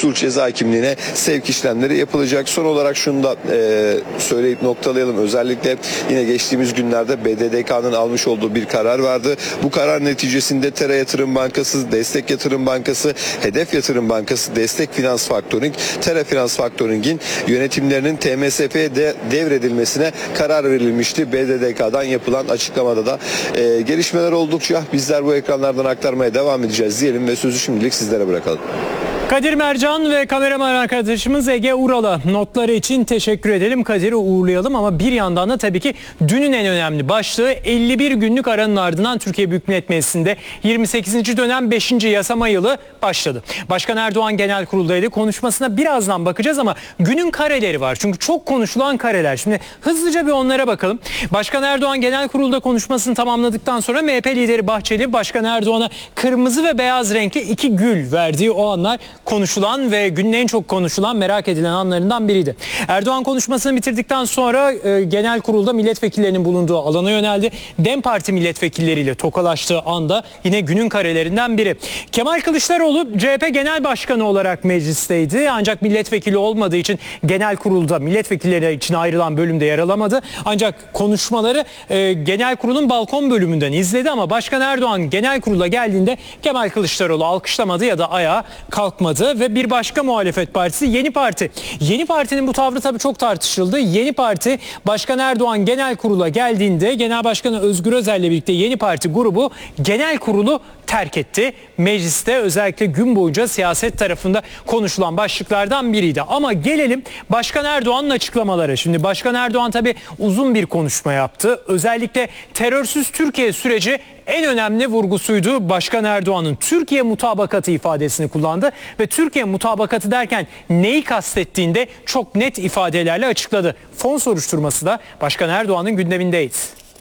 sulh ceza hakimliğine sevk işlemleri yapılacak. Son olarak şunu da söyleyip noktalayalım. Özellikle yine geçtiğimiz günlerde BDDK'nın almış olduğu bir karar vardı. Bu karar neticesinde Tera Yatırım Bankası, Destek Yatırım Bankası, Hedef Yatırım Bankası, Destek Finans Faktöring, Tera Finans Faktöring'in yönetimlerinin TMSF'ye devredilmesine karar verilmişti. BDDK'dan yapılan açıklamada da gelişmeler oldukça bizler bu ekranlardan aktarmaya devam edeceğiz diyelim ve sözü şimdilik sizlere bırakalım. Kadir Mercan ve kameraman arkadaşımız Ege Ural'a notları için teşekkür edelim. Kadir'i uğurlayalım ama bir yandan da tabii ki dünün en önemli başlığı 51 günlük aranın ardından Türkiye Büyük Millet Meclisi'nde 28. dönem 5. yasama yılı başladı. Başkan Erdoğan genel kuruldaydı. Konuşmasına birazdan bakacağız ama günün kareleri var. Çünkü çok konuşulan kareler. Şimdi hızlıca bir onlara bakalım. Başkan Erdoğan genel kurulda konuşmasını tamamladıktan sonra MHP lideri Bahçeli Başkan Erdoğan'a kırmızı ve beyaz renkli 2 gül verdiği o anlar konuşulan ve günün en çok konuşulan, merak edilen anlarından biriydi. Erdoğan konuşmasını bitirdikten sonra genel kurulda milletvekillerinin bulunduğu alana yöneldi. DEM Parti milletvekilleriyle tokalaştığı anda yine günün karelerinden biri. Kemal Kılıçdaroğlu CHP Genel Başkanı olarak meclisteydi. Ancak milletvekili olmadığı için genel kurulda milletvekilleri için ayrılan bölümde yer alamadı. Ancak konuşmaları genel kurulun balkon bölümünden izledi ama Başkan Erdoğan genel kurula geldiğinde Kemal Kılıçdaroğlu alkışlamadı ya da ayağa kalkmadı. Ve bir başka muhalefet partisi Yeni Parti. Yeni Parti'nin bu tavrı tabii çok tartışıldı. Yeni Parti Başkan Erdoğan genel kurula geldiğinde Genel Başkanı Özgür Özel'le birlikte Yeni Parti grubu genel kurulu terk etti. Mecliste özellikle gün boyunca siyaset tarafında konuşulan başlıklardan biriydi. Ama gelelim Başkan Erdoğan'ın açıklamaları. Şimdi Başkan Erdoğan tabii uzun bir konuşma yaptı. Özellikle terörsüz Türkiye süreci en önemli vurgusuydu. Başkan Erdoğan'ın Türkiye mutabakatı ifadesini kullandı ve Türkiye mutabakatı derken neyi kastettiğinde çok net ifadelerle açıkladı. Fon soruşturması da Başkan Erdoğan'ın gündemindeydi.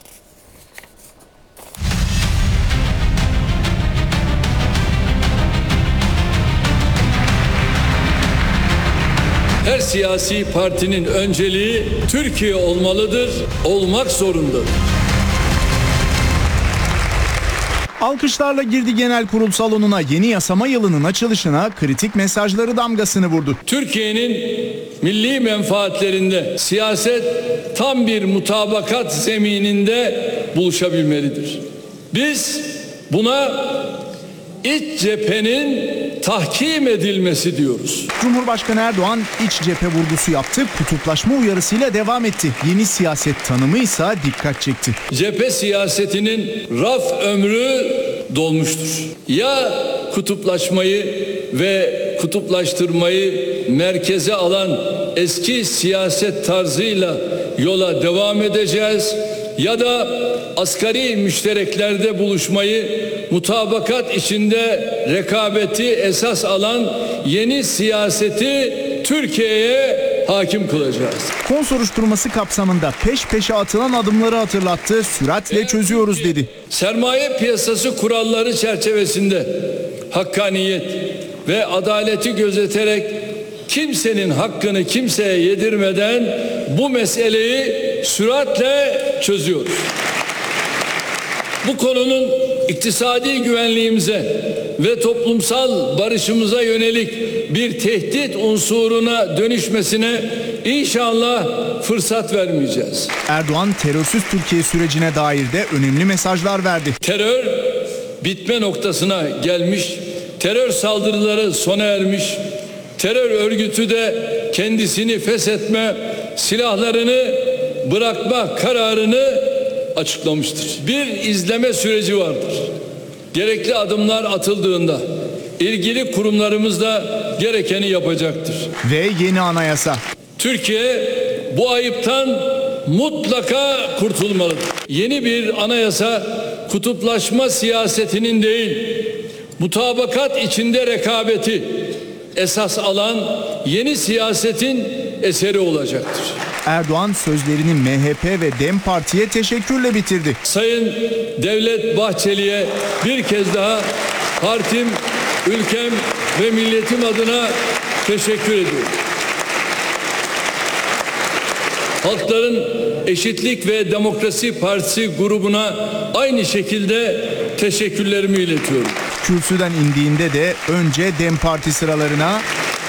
Her siyasi partinin önceliği Türkiye olmalıdır, olmak zorundadır. Alkışlarla girdi genel kurul salonuna, yeni yasama yılının açılışına kritik mesajları damgasını vurdu. Türkiye'nin milli menfaatlerinde siyaset tam bir mutabakat zemininde buluşabilmelidir. Biz buna iç cephenin tahkim edilmesi diyoruz. Cumhurbaşkanı Erdoğan iç cephe vurgusu yaptı, kutuplaşma uyarısıyla devam etti. Yeni siyaset tanımı ise dikkat çekti. Cephe siyasetinin raf ömrü dolmuştur. Ya kutuplaşmayı ve kutuplaştırmayı merkeze alan eski siyaset tarzıyla yola devam edeceğiz ya da asgari müştereklerde buluşmayı, mutabakat içinde rekabeti esas alan yeni siyaseti Türkiye'ye hakim kılacağız. Fon soruşturması kapsamında peş peşe atılan adımları hatırlattı, süratle çözüyoruz dedi. Sermaye piyasası kuralları çerçevesinde hakkaniyet ve adaleti gözeterek kimsenin hakkını kimseye yedirmeden bu meseleyi süratle çözüyoruz. Bu konunun iktisadi güvenliğimize ve toplumsal barışımıza yönelik bir tehdit unsuruna dönüşmesine inşallah fırsat vermeyeceğiz. Erdoğan terörsüz Türkiye sürecine dair de önemli mesajlar verdi. Terör bitme noktasına gelmiş, terör saldırıları sona ermiş, terör örgütü de kendisini feshetme, silahlarını bırakma kararını açıklamıştır. Bir izleme süreci vardır. Gerekli adımlar atıldığında ilgili kurumlarımız da gerekeni yapacaktır. Ve yeni anayasa. Türkiye bu ayıptan mutlaka kurtulmalıdır. Yeni bir anayasa kutuplaşma siyasetinin değil, mutabakat içinde rekabeti esas alan yeni siyasetin eseri olacaktır. Erdoğan sözlerini MHP ve DEM Parti'ye teşekkürle bitirdi. Sayın Devlet Bahçeli'ye bir kez daha partim, ülkem ve milletim adına teşekkür ediyorum. Halkların Eşitlik ve Demokrasi Partisi grubuna aynı şekilde teşekkürlerimi iletiyorum. Kürsüden indiğinde de önce DEM Parti sıralarına,